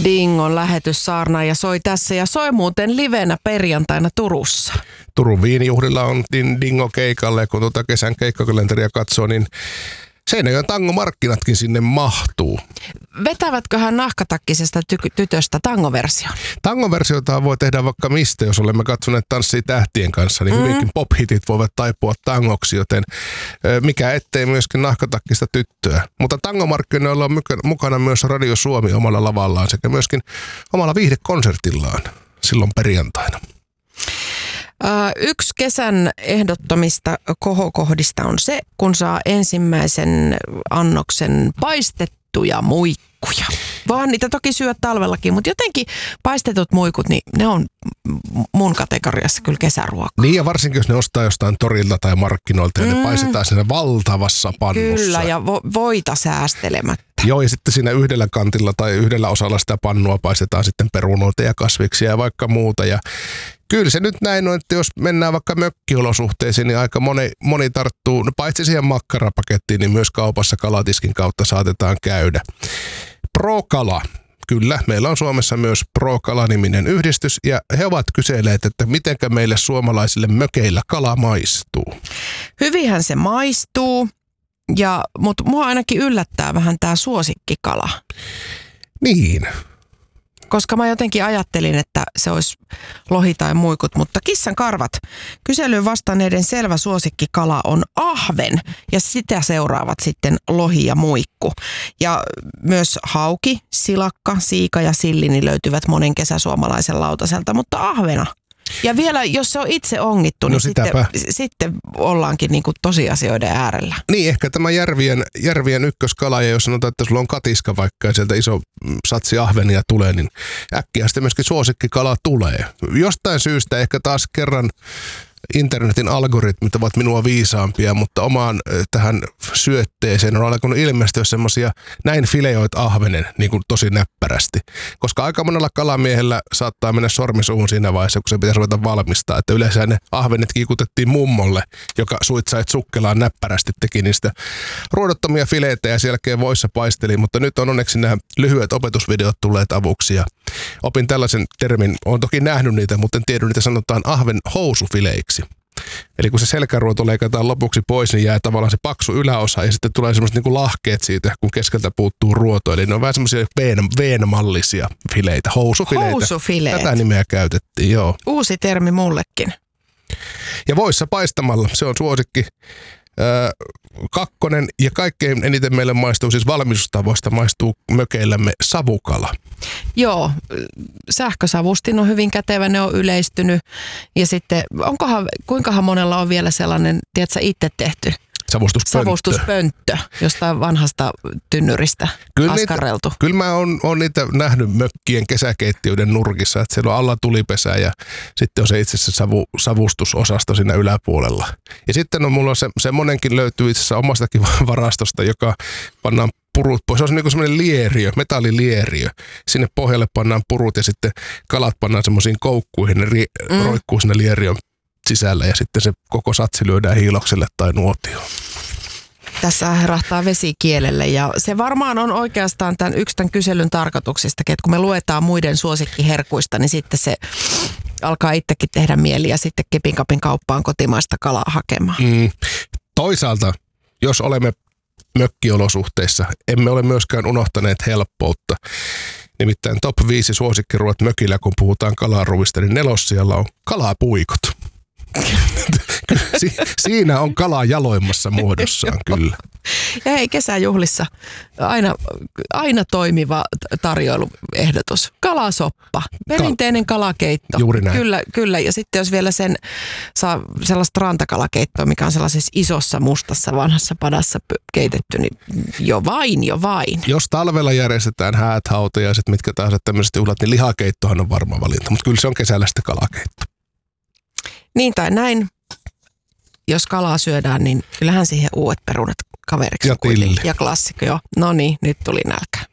Dingon lähetyssaarnaaja soi tässä ja soi muuten livenä perjantaina Turussa. Turun viinijuhlilla on Dingo keikalle ja kun kesän keikkakalenteria katsoo, niin Seinäjoen tangomarkkinatkin sinne mahtuu. Vetävätköhän nahkatakkisesta tytöstä tangoversion? Tangoversiota voi tehdä vaikka mistä, jos olemme katsoneet Tanssii tähtien kanssa, niin hyvinkin pop-hitit voivat taipua tangoksi, joten mikä ettei myöskin nahkatakkista tyttöä. Mutta tangomarkkinoilla on mukana myös Radio Suomi omalla lavallaan sekä myöskin omalla viihdekonsertillaan silloin perjantaina. Yksi kesän ehdottomista kohokohdista on se, kun saa ensimmäisen annoksen paistettuja muikkuja. Vaan niitä toki syö talvellakin, mutta jotenkin paistetut muikut, niin ne on mun kategoriassa kyllä kesäruokaa. Niin ja varsinkin jos ne ostaa jostain torilta tai markkinoilta ja ne paistetaan siinä valtavassa pannussa. Kyllä ja voita säästelemättä. Joo ja sitten siinä yhdellä kantilla tai yhdellä osalla sitä pannua paistetaan sitten perunoita ja kasviksia ja vaikka muuta ja kyllä se nyt näin on, että jos mennään vaikka mökkiolosuhteisiin, niin aika moni tarttuu, no paitsi siihen makkarapakettiin, niin myös kaupassa kalatiskin kautta saatetaan käydä. Pro-kala. Kyllä, meillä on Suomessa myös Pro-kala-niminen yhdistys ja he ovat kyselleet, että mitenkä meille suomalaisille mökeillä kala maistuu. Hyvinhän se maistuu, mutta mua ainakin yllättää vähän tämä suosikkikala. Niin. Koska mä jotenkin ajattelin, että se olisi lohi tai muikut, mutta kissan karvat. Kyselyyn vastanneiden selvä suosikkikala on ahven ja sitä seuraavat sitten lohi ja muikku. Ja myös hauki, silakka, siika ja sillini löytyvät monen kesäsuomalaisen lautaselta, mutta ahvena. Ja vielä, jos se on itse ongittu, niin sitten ollaankin niin kuin tosiasioiden äärellä. Niin, ehkä tämä järvien ykköskala, ja jos sanotaan, että sulla on katiska vaikka ja sieltä iso satsi ahvenia tulee, niin äkkiä sitten myöskin suosikkikala tulee. Jostain syystä ehkä taas kerran internetin algoritmit ovat minua viisaampia, mutta omaan tähän syötteeseen on alkanut ilmestyä semmoisia näin fileoit ahvenen niin kuin tosi näppärästi. Koska aika monella kalamiehellä saattaa mennä sormisuuhun siinä vaiheessa, kun se pitäisi ruveta valmistaa. Että yleensä ne ahvenet kiikutettiin mummolle, joka suitsait sukkelaan näppärästi, teki niistä ruodottomia fileitä ja sen jälkeen voissa paisteli. Mutta nyt on onneksi nämä lyhyet opetusvideot tulleet avuksi ja opin tällaisen termin. Olen toki nähnyt niitä, mutta en tiedä, niitä sanotaan ahven housufileiksi. Eli kun se selkäruoto leikataan lopuksi pois, niin jää tavallaan se paksu yläosa ja sitten tulee semmoiset niin kuin lahkeet siitä, kun keskeltä puuttuu ruoto. Eli ne on vähän semmoisia V-mallisia fileitä, housufileitä. Tätä nimeä käytettiin, joo. Uusi termi mullekin. Ja voissa paistamalla, se on suosikki. Kakkonen ja kaikkein eniten meille maistuu, siis valmistustavoista maistuu mökeillämme savukala. Joo, sähkösavustin on hyvin kätevä, ne on yleistynyt. Ja sitten kuinkahan monella on vielä sellainen, tiedätkö, itse tehty savustuspönttö jostain vanhasta tynnyristä askareltu. Kyllä mä oon niitä nähnyt mökkien kesäkeittiöiden nurkissa, että siellä on alla tulipesä ja sitten on se itse asiassa savustusosasto siinä yläpuolella. Ja sitten on mulla semmonenkin löytyy itse asiassa omastakin varastosta, joka pannaan purut pois. Se on niin kuin semmoinen lieriö, metallilieriö. Sinne pohjalle pannaan purut ja sitten kalat pannaan semmoisiin koukkuihin, ne roikkuu sinne lieriön sisällä ja sitten se koko satsi lyödään hiilokselle tai nuotioon. Tässä herahtaa vesi kielelle ja se varmaan on oikeastaan tämän kyselyn tarkoituksista, että kun me luetaan muiden suosikkiherkuista, niin sitten se alkaa itsekin tehdä mieli ja sitten kepinkapin kauppaan kotimaista kalaa hakemaan. Toisaalta, jos olemme mökkiolosuhteissa, emme ole myöskään unohtaneet helppoutta. Nimittäin top 5 suosikkiruot mökillä, kun puhutaan kalaruuista, niin nelossijalla on kalapuikot. Siinä on kala jaloimmassa muodossaan kyllä. Ja hei, kesäjuhlissa aina toimiva tarjoiluehdotus. Kalasoppa, perinteinen kalakeitto. Juuri näin. Kyllä. Ja sitten jos vielä sen saa sellaista rantakalakeittoa, mikä on sellaisessa isossa mustassa vanhassa padassa keitetty, niin jo vain. Jos talvella järjestetään häät, hautajaiset, mitkä tahansa tämmöiset juhlat, niin lihakeittohan on varma valinta, mutta kyllä se on kesällä sitten kalakeitto. Niin tai näin, jos kalaa syödään, niin kyllähän siihen uudet perunat kaveriksi. Ja tilli. Ja klassikko, joo. No niin, nyt tuli nälkä.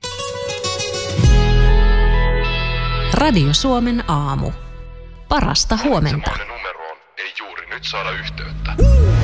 Radio Suomen aamu. Parasta huomenta. Semmoinen numero on, ei juuri nyt saada yhteyttä.